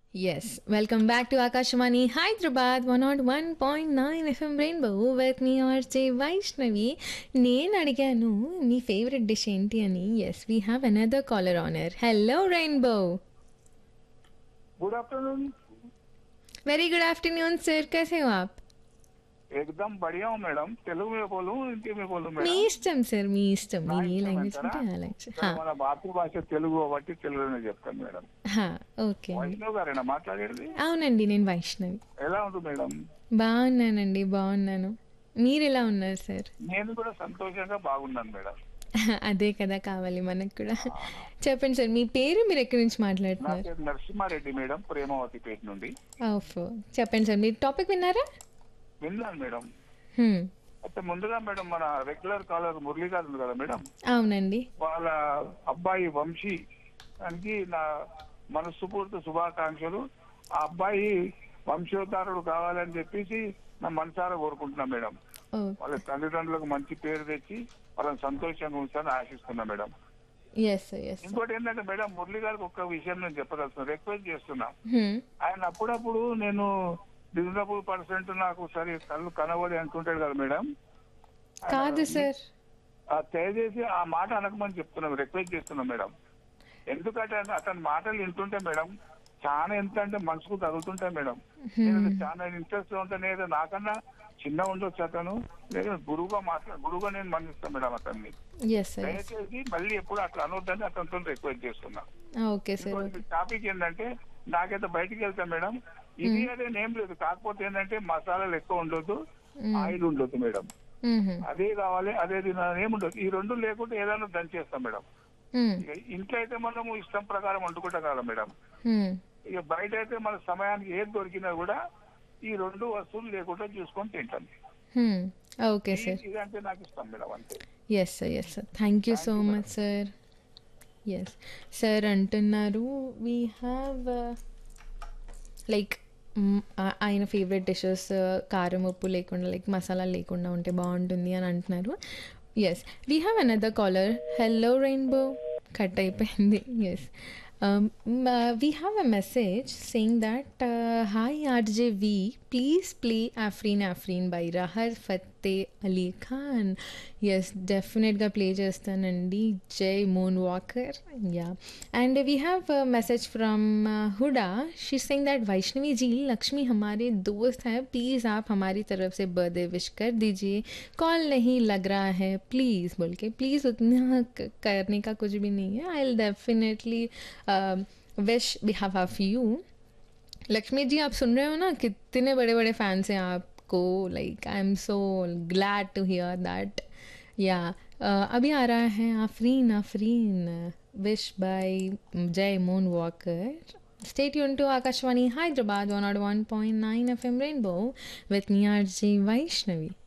Yes, welcome back to Akashvani Hyderabad 101.9 FM Rainbow with me RJ Vaishnavi. నేను అడిగాను మీ favourite dish ఏంటి అని. Yes we have another caller on air. Hello rainbow. Good afternoon. Very good afternoon sir, कैसे हो आप? एकदम बढ़िया हूँ मैडम। तेलुगु में बोलूँ हिंदी में बोलूँ మీ मैडम? ఇష్టం సార్, మీ ఇష్టం. నా మీరు ఏ ఇష్టం లాంగ్వేజ్ అంటారా? ఉంటే ఆ లాంగ్వేజ్. ఇక్కడ మన మాతృభాష తెలుగు కాబట్టి తెలుగులోనే చెప్తాను మేడం। ఓకే అండి. వైష్ణవ్ గారేనా మాట్లాడేది? అవునండి, నేను వైష్ణవి. ఎలా ఉంది మేడం? బాగున్నానండి, బాగున్నాను. మీరు ఎలా ఉన్నారు సార్? నేను కూడా సంతోషంగా బాగున్నాను మేడం। అదే కదా కావాలి మనకు కూడా. చెప్పండి సార్, మీ పేరు, మీరు ఎక్కడి నుంచి నా మాట్లాడుతున్నారు? పేరు నరసింహారెడ్డి మేడం, ప్రేమావతి పేట నుండి। ఓఫో, చెప్పండి సార్, మీరు టాపిక్ విన్నారా? విన్నాను మేడం। హ్మ్, అయితే ముందుగా మేడం మన రెగ్యులర్ కాలర్ మురళి గారు ఉంది కదా మేడం, అవునండి. వాళ్ళ అబ్బాయి వంశీ దానికి నా మనస్ఫూర్తి శుభాకాంక్షలు। ఆ అబ్బాయి వంశోద్ధారుడు కావాలని చెప్పేసి నా మనసారా కోరుకుంటున్నా మేడం। ఓ, వాళ్ళ తల్లిదండ్రులకు మంచి పేరు తెచ్చి వాళ్ళని సంతోషంగా ఉంచాలని ఆశిస్తున్నా madam. Yes sir, yes sir. ఇంకోటి ఏంటంటే మేడం, మురళి గారికి ఒక్క విషయం నేను చెప్పదలుచుకున్నా, రిక్వెస్ట్ చేస్తున్నా। హ్మ్, ఆయన అప్పుడప్పుడు నేను రీజనబుల్ పర్సెంట్ నాకు సరే కళ్ళు కనబడి అంటుంటాడు కదా మేడం, కాదు సార్. దయచేసి ఆ మాట అనకమని చెప్తున్నాం, రిక్వెస్ట్ చేస్తున్నాం మేడం। ఎందుకంటే అతని మాటలు వింటుంటే మేడం చాలా ఎంత అంటే మనసుకు తగులుతుంటాయి మేడం। నేను చాలా ఇంట్రెస్ట్ ఉంటాను, ఏదో నాకన్నా చిన్న ఉండొచ్చు అతను, లేదా గురువుగా నేను మన్నిస్తాను మేడం అతన్ని। Yes sir, yes. దయచేసి మళ్ళీ ఎప్పుడు అట్లా అనొద్దని అతనితో రిక్వెస్ట్ చేస్తున్నా। Okay sir, okay. టాపిక్ ఏంటంటే, నాకైతే బయటికి వెళ్తా మేడం, ఇది అదే ఏం లేదు, కాకపోతే ఏంటంటే మసాలాలు ఎక్కువ ఉండొద్దు, ఆయిల్ ఉండొద్దు మేడం, మ్మ్, అదే కావాలి అదే తినాలి ఏముండదు, ఈ రెండు లేకుంటే ఏదైనా దంచేస్తాం మేడం। మ్మ్, ఇక ఇంట్లో అయితే మనము ఇష్టం ప్రకారం వండుకుంటాం కదా మేడం, మ్మ్, ఇక బయట అయితే మన సమయానికి ఏది దొరికినా కూడా ఈ రెండు వస్తువులు లేకుండా చూసుకొని తింటాం। మ్మ్. Okay sir. ఇదంటే నాకు ఇష్టం మేడం, అంతే। Yes sir, yes sir. Thank you so much sir. Yes sir అంటున్నారు వీ హ్యావ్ లైక్ ఆయన ఫేవరెట్ డిషెస్ కారం ఉప్పు లేకుండా, లైక్ మసాలా లేకుండా ఉంటే బాగుంటుంది అని అంటున్నారు. Yes, we have another caller. Hello rainbow. Cut అయిపోయింది. Yes, we have a message saying that hi RJV, please play Afreen Afreen by రాహర్ Fateh Ali Khan. Yes, డెఫినెట్గా ప్లే చేస్తానండి. జై moon walker. Yeah, and we have message from Hooda. She saying that Vaishnavi जी, लक्ष्मी हमारे दोस्त हैं, please आप हमारी तरफ से बर्थडे विश कर दीजिए, कॉल नहीं लग रहा है प्लीज़ बोल के। प्लीज़ उतना करने का कुछ भी नहीं है, I will definitely wish behalf of you. Lakshmi ji, आप सुन रहे हो ना, कितने बड़े बड़े फैंस हैं आपको, like I am so glad to here that. या अभी आ रहा है आफरीन आफरीन विश बाय जय moon walker. Stay tuned to Akashvani Hyderabad 101.9 FM Rainbow with me RJ Vaishnavi.